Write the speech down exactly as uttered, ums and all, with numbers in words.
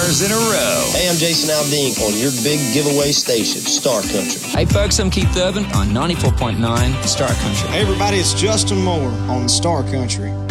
stars in a row. Hey, I'm Jason Aldean on your big giveaway station, Star Country. Hey, folks, I'm Keith Urban on ninety-four point nine Star Country. Hey, everybody, it's Justin Moore on Star Country.